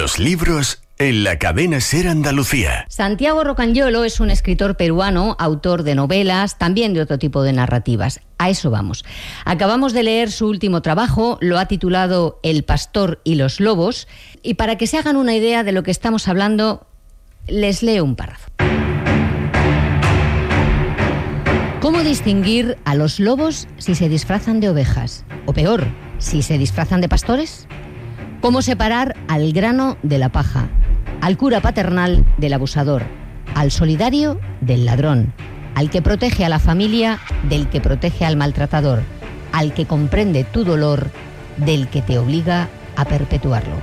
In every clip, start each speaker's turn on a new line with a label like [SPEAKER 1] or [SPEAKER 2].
[SPEAKER 1] Los libros en la cadena SER Andalucía.
[SPEAKER 2] Santiago Rocagnolo es un escritor peruano, autor de novelas, también de otro tipo de narrativas. A eso vamos. Acabamos de leer su último trabajo, lo ha titulado El pastor y los lobos, y para que se hagan una idea de lo que estamos hablando, les leo un párrafo. ¿Cómo distinguir a los lobos si se disfrazan de ovejas? O peor, si se disfrazan de pastores. ¿Cómo separar al grano de la paja, al cura paternal del abusador, al solidario del ladrón, al que protege a la familia del que protege al maltratador, al que comprende tu dolor del que te obliga a perpetuarlo?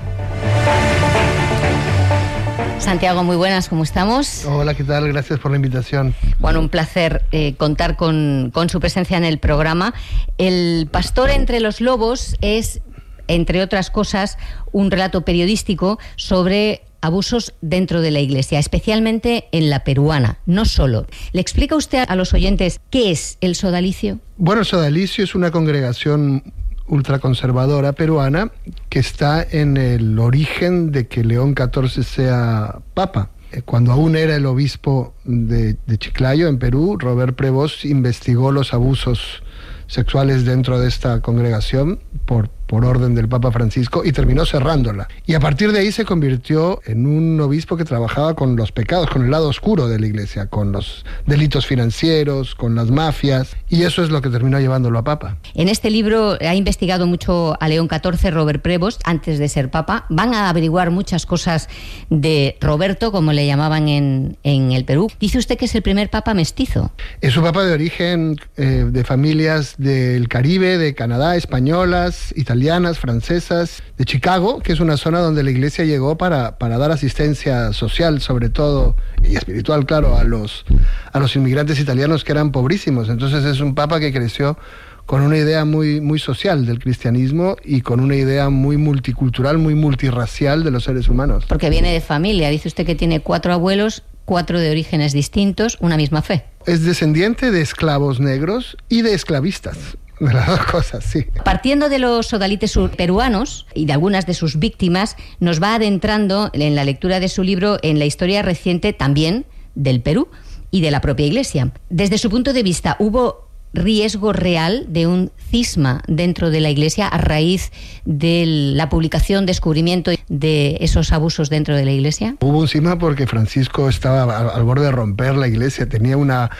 [SPEAKER 2] Santiago, muy buenas, ¿cómo estamos?
[SPEAKER 3] Hola, ¿qué tal? Gracias por la invitación.
[SPEAKER 2] Bueno, un placer contar con su presencia en el programa. El pastor entre los lobos es, entre otras cosas, un relato periodístico sobre abusos dentro de la Iglesia, especialmente en la peruana, no solo. ¿Le explica usted a los oyentes qué es el sodalicio? Bueno,
[SPEAKER 3] el sodalicio es una congregación ultraconservadora peruana que está en el origen de que León XIV sea papa. Cuando aún era el obispo de Chiclayo, en Perú, Robert Prevost investigó los abusos sexuales dentro de esta congregación por orden del Papa Francisco y terminó cerrándola. Y a partir de ahí se convirtió en un obispo que trabajaba con los pecados, con el lado oscuro de la Iglesia, con los delitos financieros, con las mafias, y eso es lo que terminó llevándolo a Papa.
[SPEAKER 2] En este libro ha investigado mucho a León XIV, Robert Prevost, antes de ser Papa. Van a averiguar muchas cosas de Roberto, como le llamaban en el Perú. Dice usted que es el primer Papa mestizo.
[SPEAKER 3] Es un Papa de origen de familias del Caribe, de Canadá, españolas, italianas, francesas, de Chicago, que es una zona donde la Iglesia llegó para dar asistencia social, sobre todo, y espiritual, claro, a los inmigrantes italianos que eran pobrísimos. Entonces es un papa que creció con una idea muy social del cristianismo y con una idea muy multicultural, muy multirracial de los seres humanos.
[SPEAKER 2] Porque viene de familia. Dice usted que tiene 4 abuelos, 4 de orígenes distintos, una misma fe.
[SPEAKER 3] Es descendiente de esclavos negros y de esclavistas. De las dos cosas, sí.
[SPEAKER 2] Partiendo de los sodalites peruanos y de algunas de sus víctimas, nos va adentrando en la lectura de su libro en la historia reciente también del Perú y de la propia Iglesia. Desde su punto de vista, ¿hubo riesgo real de un cisma dentro de la Iglesia a raíz de la publicación, descubrimiento de esos abusos dentro de la Iglesia?
[SPEAKER 3] Hubo un cisma porque Francisco estaba al borde de romper la Iglesia, tenía una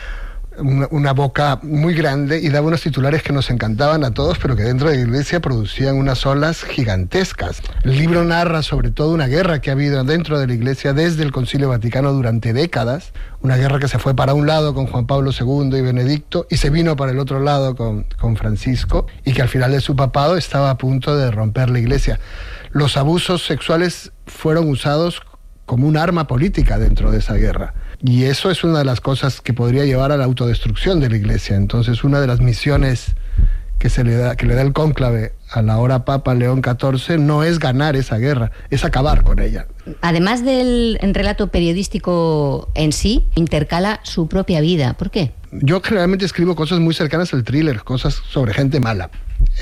[SPEAKER 3] boca muy grande y daba unos titulares que nos encantaban a todos, pero que dentro de la Iglesia producían unas olas gigantescas. El libro narra sobre todo una guerra que ha habido dentro de la Iglesia desde el Concilio Vaticano durante décadas, una guerra que se fue para un lado con Juan Pablo II y Benedicto y se vino para el otro lado con Francisco, y que al final de su papado estaba a punto de romper la Iglesia. Los abusos sexuales fueron usados como un arma política dentro de esa guerra. Y eso es una de las cosas que podría llevar a la autodestrucción de la Iglesia. Entonces, una de las misiones que le da el cónclave a la ahora Papa León XIV no es ganar esa guerra, es acabar con ella.
[SPEAKER 2] Además del relato periodístico en sí, intercala su propia vida. ¿Por qué?
[SPEAKER 3] Yo generalmente escribo cosas muy cercanas al thriller, cosas sobre gente mala.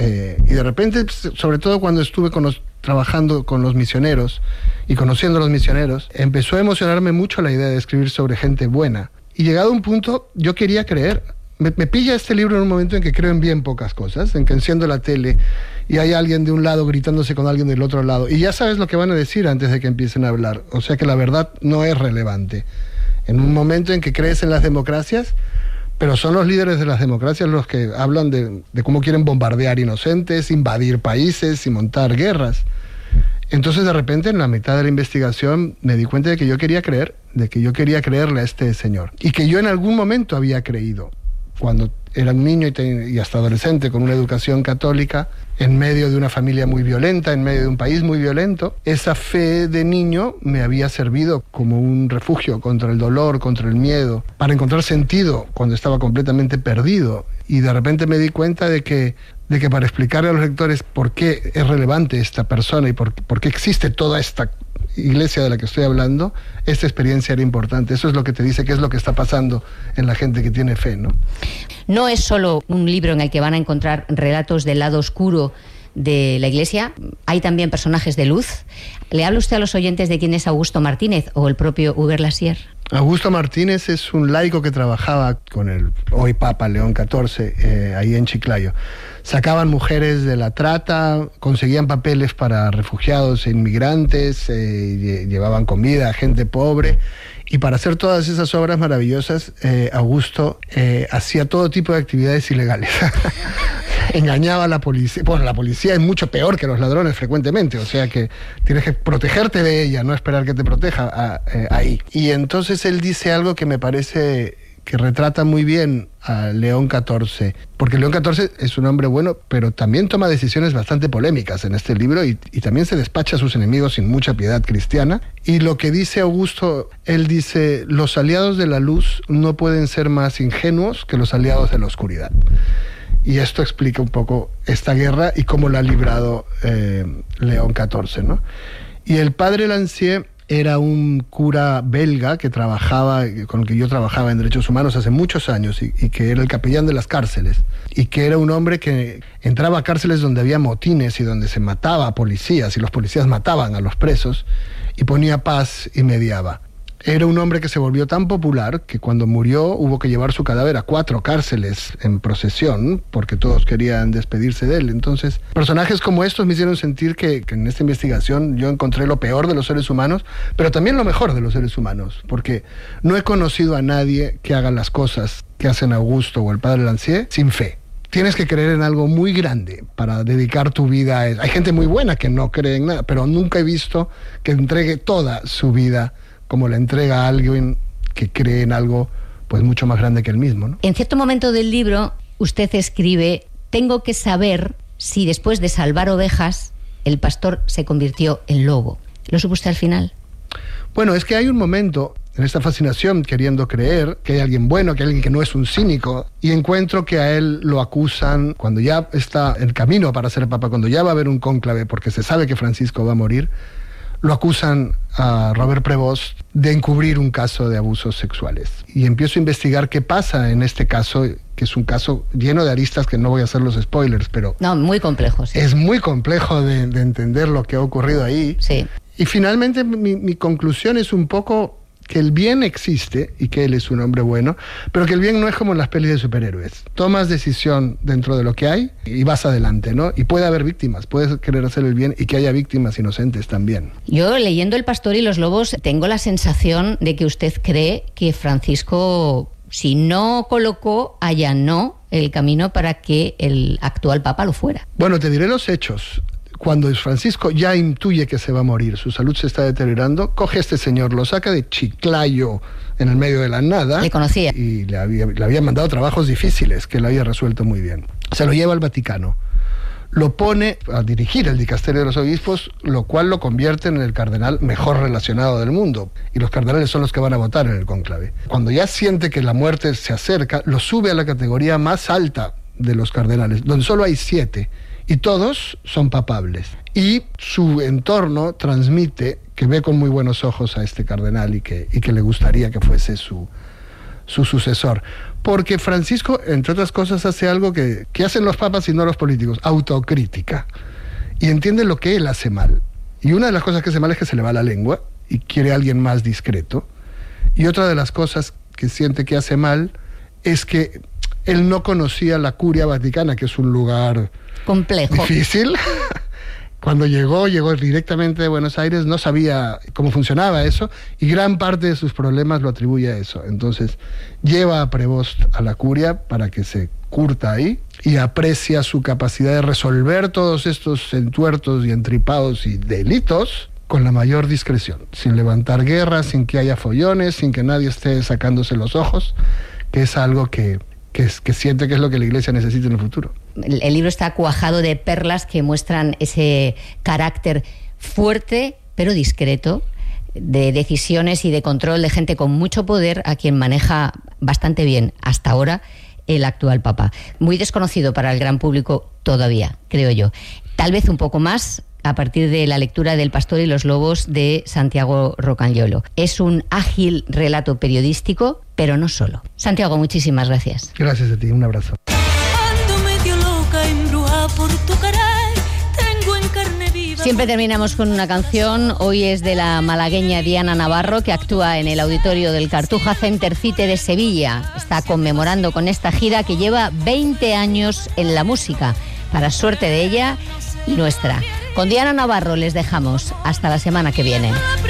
[SPEAKER 3] Y de repente, sobre todo cuando estuve trabajando con los misioneros y conociendo a los misioneros, empezó a emocionarme mucho la idea de escribir sobre gente buena. Y llegado a un punto, yo quería creer. Me pilla este libro en un momento en que creo en bien pocas cosas, en que enciendo la tele y hay alguien de un lado gritándose con alguien del otro lado. Y ya sabes lo que van a decir antes de que empiecen a hablar. O sea que la verdad no es relevante. En un momento en que crees en las democracias, pero son los líderes de las democracias los que hablan de cómo quieren bombardear inocentes, invadir países y montar guerras. Entonces, de repente, en la mitad de la investigación, me di cuenta de que yo quería creerle a este señor. Y que yo en algún momento había creído, cuando era un niño y hasta adolescente, con una educación católica, en medio de una familia muy violenta, en medio de un país muy violento, esa fe de niño me había servido como un refugio contra el dolor, contra el miedo, para encontrar sentido cuando estaba completamente perdido. Y de repente me di cuenta de que para explicarle a los lectores por qué es relevante esta persona y por qué existe toda esta Iglesia de la que estoy hablando, esta experiencia era importante. Eso es lo que te dice qué es lo que está pasando en la gente que tiene fe, ¿no?
[SPEAKER 2] No es solo un libro en el que van a encontrar relatos del lado oscuro de la Iglesia. Hay también personajes de luz. ¿Le habla usted a los oyentes de quién es Augusto Martínez o el propio Hubert Lasier?
[SPEAKER 3] Augusto Martínez es un laico que trabajaba con el hoy Papa León XIV ahí en Chiclayo. Sacaban mujeres de la trata, conseguían papeles para refugiados e inmigrantes, llevaban comida a gente pobre. Y para hacer todas esas obras maravillosas, Augusto hacía todo tipo de actividades ilegales. Engañaba a la policía. Bueno, la policía es mucho peor que los ladrones frecuentemente, o sea que tienes que protegerte de ella, no esperar que te proteja ahí. Y entonces él dice algo que me parece que retrata muy bien a León XIV, porque León XIV es un hombre bueno, pero también toma decisiones bastante polémicas en este libro y también se despacha a sus enemigos sin mucha piedad cristiana. Y lo que dice Augusto, él dice, los aliados de la luz no pueden ser más ingenuos que los aliados de la oscuridad. Y esto explica un poco esta guerra y cómo la ha librado León XIV, ¿no? Y el padre Lancier era un cura belga que trabajaba, con el que yo trabajaba en derechos humanos hace muchos años y que era el capellán de las cárceles y que era un hombre que entraba a cárceles donde había motines y donde se mataba a policías y los policías mataban a los presos y ponía paz y mediaba. Era un hombre que se volvió tan popular que cuando murió hubo que llevar su cadáver a 4 cárceles en procesión porque todos querían despedirse de él. Entonces, personajes como estos me hicieron sentir que en esta investigación yo encontré lo peor de los seres humanos, pero también lo mejor de los seres humanos, porque no he conocido a nadie que haga las cosas que hacen Augusto o el padre Lancier sin fe. Tienes que creer en algo muy grande para dedicar tu vida a eso. Hay gente muy buena que no cree en nada, pero nunca he visto que entregue toda su vida como la entrega a alguien que cree en algo pues mucho más grande que él mismo, ¿no?
[SPEAKER 2] En cierto momento del libro usted escribe: tengo que saber si después de salvar ovejas el pastor se convirtió en lobo. ¿Lo supo usted al final?
[SPEAKER 3] Bueno, es que hay un momento en esta fascinación queriendo creer que hay alguien bueno, que hay alguien que no es un cínico, y encuentro que a él lo acusan cuando ya está en camino para ser papa, cuando ya va a haber un cónclave porque se sabe que Francisco va a morir. Lo acusan a Robert Prevost de encubrir un caso de abusos sexuales. Y empiezo a investigar qué pasa en este caso, que es un caso lleno de aristas que no voy a hacer los spoilers, pero...
[SPEAKER 2] No, muy complejo, sí.
[SPEAKER 3] Es muy complejo de entender lo que ha ocurrido ahí.
[SPEAKER 2] Sí.
[SPEAKER 3] Y finalmente mi conclusión es un poco que el bien existe y que él es un hombre bueno, pero que el bien no es como en las pelis de superhéroes. Tomas decisión dentro de lo que hay y vas adelante, ¿no? Y puede haber víctimas, puedes querer hacer el bien y que haya víctimas inocentes también.
[SPEAKER 2] Yo, leyendo El pastor y los lobos, tengo la sensación de que usted cree que Francisco, si no colocó, allanó el camino para que el actual papa lo fuera.
[SPEAKER 3] Bueno, te diré los hechos. Cuando Francisco ya intuye que se va a morir, su salud se está deteriorando, coge a este señor, lo saca de Chiclayo, en el medio de la nada.
[SPEAKER 2] Le conocía.
[SPEAKER 3] Y le había mandado trabajos difíciles, que le había resuelto muy bien. Se lo lleva al Vaticano. Lo pone a dirigir el dicasterio de los obispos, lo cual lo convierte en el cardenal mejor relacionado del mundo. Y los cardenales son los que van a votar en el cónclave. Cuando ya siente que la muerte se acerca, lo sube a la categoría más alta de los cardenales, donde solo hay 7. Y todos son papables. Y su entorno transmite que ve con muy buenos ojos a este cardenal y que le gustaría que fuese su sucesor. Porque Francisco, entre otras cosas, hace algo que hacen los papas y no los políticos: autocrítica. Y entiende lo que él hace mal. Y una de las cosas que hace mal es que se le va la lengua y quiere a alguien más discreto. Y otra de las cosas que siente que hace mal es que él no conocía la Curia Vaticana, que es un lugar
[SPEAKER 2] complejo,
[SPEAKER 3] difícil. Cuando llegó directamente de Buenos Aires, no sabía cómo funcionaba eso y gran parte de sus problemas lo atribuye a eso. Entonces lleva a Prevost a la Curia para que se curta ahí y aprecia su capacidad de resolver todos estos entuertos y entripados y delitos con la mayor discreción, sin levantar guerra, sin que haya follones, sin que nadie esté sacándose los ojos, que es algo que siente que es lo que la Iglesia necesita en el futuro.
[SPEAKER 2] El libro está cuajado de perlas que muestran ese carácter fuerte, pero discreto, de decisiones y de control de gente con mucho poder, a quien maneja bastante bien hasta ahora el actual Papa. Muy desconocido para el gran público todavía, creo yo. Tal vez un poco más a partir de la lectura del Pastor y los Lobos de Santiago Rocagliolo. Es un ágil relato periodístico, pero no solo. Santiago, muchísimas gracias.
[SPEAKER 3] Gracias a ti, un abrazo.
[SPEAKER 4] Ando medio loca, embrujada por tu caray,
[SPEAKER 2] Siempre terminamos con una canción. Hoy es de la malagueña Diana Navarro, que actúa en el auditorio del Cartuja Center Cite de Sevilla. Está conmemorando con esta gira que lleva 20 años en la música, para suerte de ella y nuestra. Con Diana Navarro les dejamos. Hasta la semana que viene.